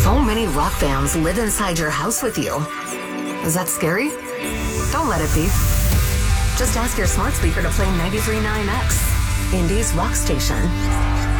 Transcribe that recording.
So many rock bands live inside your house with you. Is that scary? Don't let it be. Just ask your smart speaker to play 93.9X, Indy's rock station.